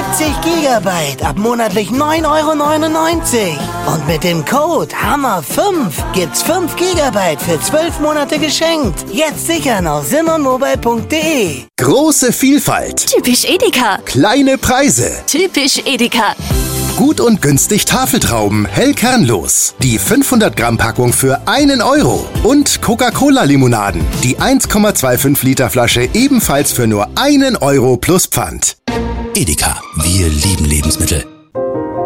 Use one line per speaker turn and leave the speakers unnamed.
70 Gigabyte ab monatlich 9,99 € Und mit dem Code HAMMER5 gibt's 5 Gigabyte für 12 Monate geschenkt. Jetzt sichern auf simonmobile.de.
Große Vielfalt.
Typisch Edeka.
Kleine Preise.
Typisch Edeka.
Gut und günstig Tafeltrauben, hell kernlos. Die 500 Gramm Packung für 1 €. Und Coca-Cola-Limonaden. Die 1,25 Liter Flasche ebenfalls für nur 1 € plus Pfand.
Edeka, wir lieben Lebensmittel.